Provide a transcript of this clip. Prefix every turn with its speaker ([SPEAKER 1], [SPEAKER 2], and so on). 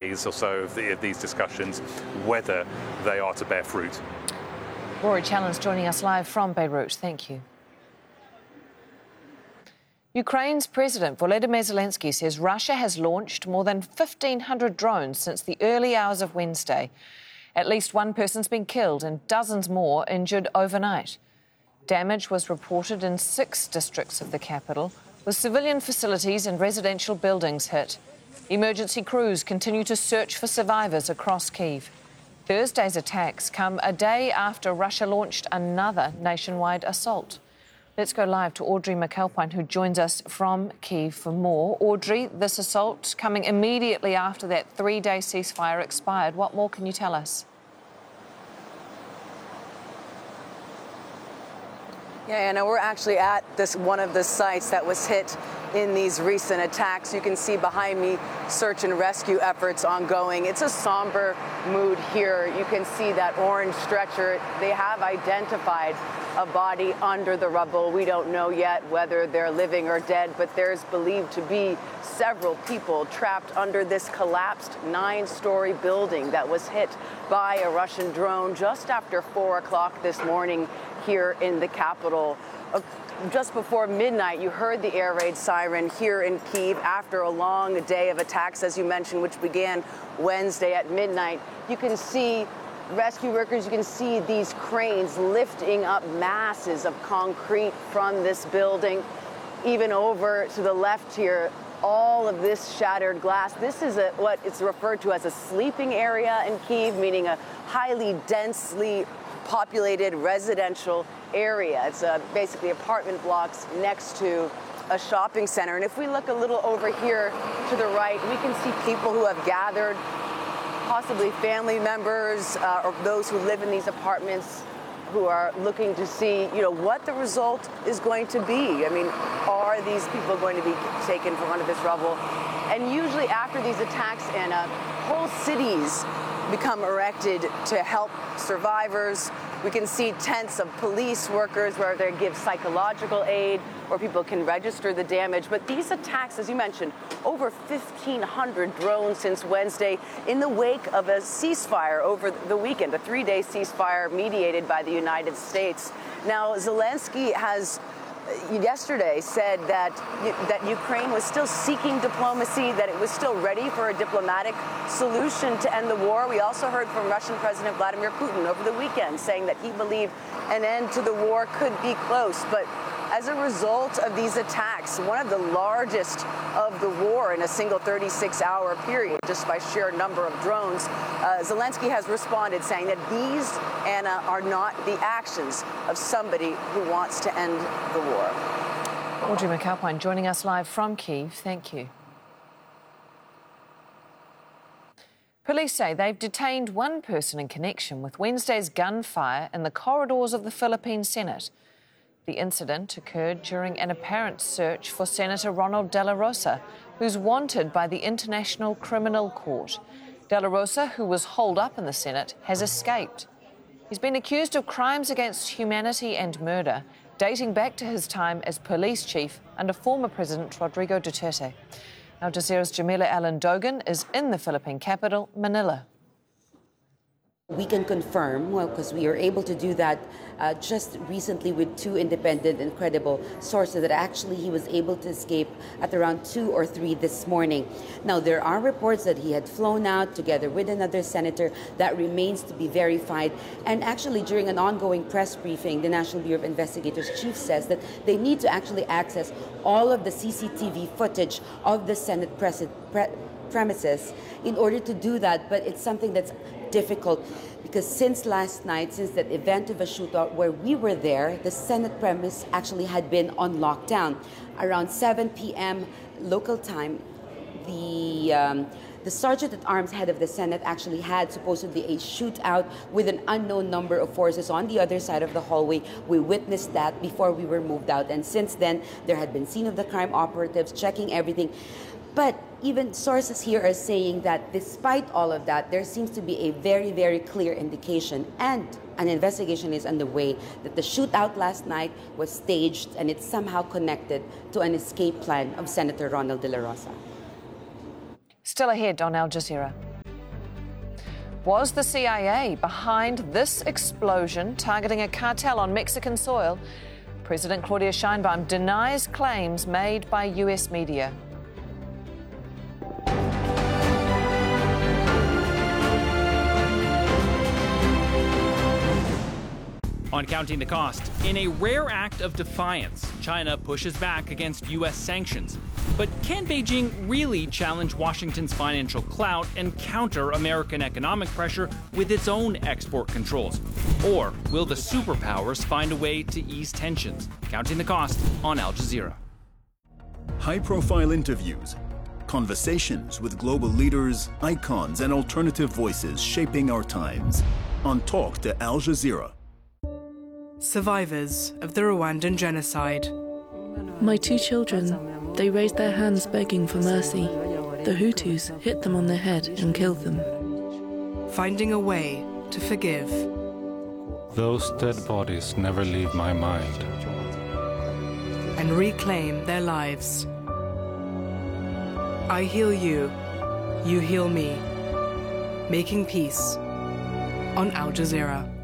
[SPEAKER 1] days or so of these discussions, whether they are to bear fruit.
[SPEAKER 2] Rory Challens joining us live from Beirut. Thank you. Ukraine's President Volodymyr Zelensky says Russia has launched more than 1,500 drones since the early hours of Wednesday. At least one person's been killed and dozens more injured overnight. Damage was reported in 6 districts of the capital, with civilian facilities and residential buildings hit. Emergency crews continue to search for survivors across Kyiv. Thursday's attacks come a day after Russia launched another nationwide assault. Let's go live to Audrey McAlpine, who joins us from Kyiv for more. Audrey, this assault coming immediately after that 3-day ceasefire expired. What more can you tell us?
[SPEAKER 3] Yeah, Anna, we're actually at one of the sites that was hit in these recent attacks. You can see behind me search and rescue efforts ongoing. It's a somber mood here. You can see that orange stretcher. They have identified a body under the rubble. We don't know yet whether they're living or dead, but there's believed to be several people trapped under this collapsed 9-story building that was hit by a Russian drone just after 4 o'clock this morning here in the capital. Just before midnight, you heard the air raid siren here in Kyiv after a long day of attacks, as you mentioned, which began Wednesday at midnight. You can see rescue workers, you can see these cranes lifting up masses of concrete from this building. Even over to the left here, all of this shattered glass. This is what it's referred to as a sleeping area in Kyiv, meaning a highly densely populated residential area. It's basically apartment blocks next to a shopping center. And if we look a little over here to the right, we can see people who have gathered, possibly family members or those who live in these apartments, who are looking to see, what the result is going to be. I mean, are these people going to be taken from under this rubble? And usually after these attacks, Anna, whole cities become erected to help survivors. We can see tents of police workers where they give psychological aid, where people can register the damage. But these attacks, as you mentioned, over 1,500 drones since Wednesday in the wake of a ceasefire over the weekend, a 3-day ceasefire mediated by the United States. Now, Zelensky has yesterday said that Ukraine was still seeking diplomacy, that it was still ready for a diplomatic solution to end the war. We also heard from Russian President Vladimir Putin over the weekend saying that he believed an end to the war could be close. But as a result of these attacks, one of the largest of the war in a single 36-hour period, just by sheer number of drones, Zelensky has responded saying that these, Anna, are not the actions of somebody who wants to end the war.
[SPEAKER 2] Audrey McAlpine joining us live from Kyiv. Thank you. Police say they've detained one person in connection with Wednesday's gunfire in the corridors of the Philippine Senate. The incident occurred during an apparent search for Senator Ronald De La Rosa, who's wanted by the International Criminal Court. De La Rosa, who was holed up in the Senate, has escaped. He's been accused of crimes against humanity and murder, dating back to his time as police chief under former President Rodrigo Duterte. Al Jazeera's Jamila Allen Dogan is in the Philippine capital, Manila.
[SPEAKER 4] We can confirm, well, because we are able to do that just recently with 2 independent and credible sources, that actually he was able to escape at around 2 or 3 this morning. Now, there are reports that he had flown out together with another senator. That remains to be verified. And actually, during an ongoing press briefing, the National Bureau of Investigators chief says that they need to actually access all of the CCTV footage of the Senate premises in order to do that. But it's something that's difficult because since last night, since that event of a shootout where we were there, the Senate premise actually had been on lockdown. Around 7 p.m. local time, the Sergeant-at-Arms head of the Senate actually had supposedly a shootout with an unknown number of forces on the other side of the hallway. We witnessed that before we were moved out, and since then there had been scene of the crime operatives checking everything. But even sources here are saying that despite all of that, there seems to be a very, very clear indication, and an investigation is underway, that the shootout last night was staged and it's somehow connected to an escape plan of Senator Ronald De La Rosa.
[SPEAKER 2] Still ahead on Al Jazeera. Was the CIA behind this explosion targeting a cartel on Mexican soil? President Claudia Sheinbaum denies claims made by US media.
[SPEAKER 5] On Counting the Cost, in a rare act of defiance, China pushes back against U.S. sanctions. But can Beijing really challenge Washington's financial clout and counter American economic pressure with its own export controls? Or will the superpowers find a way to ease tensions? Counting the Cost on Al Jazeera.
[SPEAKER 6] High-profile interviews, conversations with global leaders, icons, and alternative voices shaping our times. On Talk to Al Jazeera.
[SPEAKER 7] Survivors of the Rwandan genocide.
[SPEAKER 8] My 2 children, they raised their hands begging for mercy. The Hutus hit them on the head and killed them.
[SPEAKER 7] Finding a way to forgive.
[SPEAKER 9] Those dead bodies never leave my mind.
[SPEAKER 7] And reclaim their lives. I heal you, you heal me. Making peace on Al Jazeera.